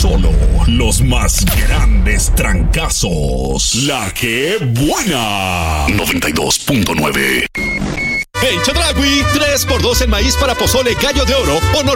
Solo los más grandes trancazos. La que buena. 92.9. En Chedraui, 3x2 en maíz para pozole Gallo de Oro o